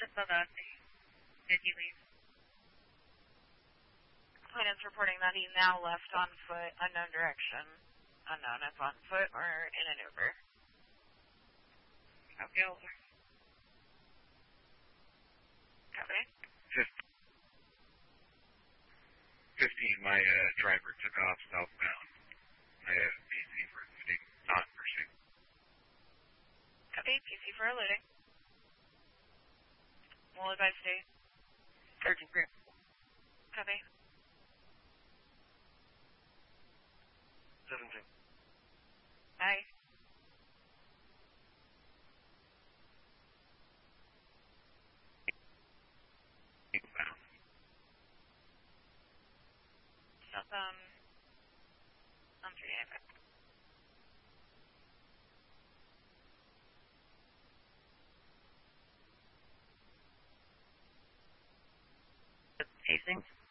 Did he leave? Plaintiff's reporting that he now left on foot, unknown direction. Unknown if on foot or in an Uber. Okay, over. Copy. 15, my driver took off southbound. I have PC for eluding, not pursuit. Copy, PC for eluding. We'll advise state. 13 grip. Copy. 17. Bye. Bound. Southbound. On 395. Pacing.